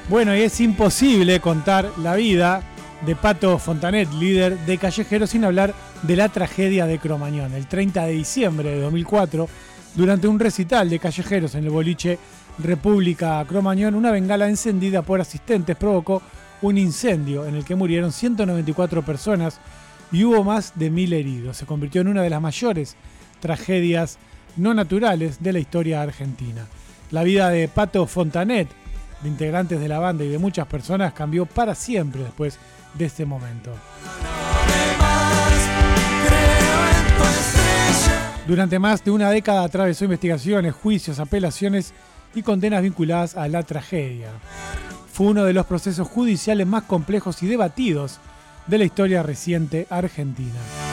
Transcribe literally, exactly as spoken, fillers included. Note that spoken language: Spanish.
Bueno, y es imposible contar la vida de Pato Fontanet, líder de Callejeros, sin hablar de la tragedia de Cromañón. El treinta de diciembre de dos mil cuatro, durante un recital de Callejeros en el boliche República Cromañón, una bengala encendida por asistentes provocó un incendio en el que murieron ciento noventa y cuatro personas y hubo más de mil heridos. Se convirtió en una de las mayores tragedias no naturales de la historia argentina. La vida de Pato Fontanet, de integrantes de la banda y de muchas personas, cambió para siempre después de este momento. Durante más de una década atravesó investigaciones, juicios, apelaciones y condenas vinculadas a la tragedia. Fue uno de los procesos judiciales más complejos y debatidos de la historia reciente argentina.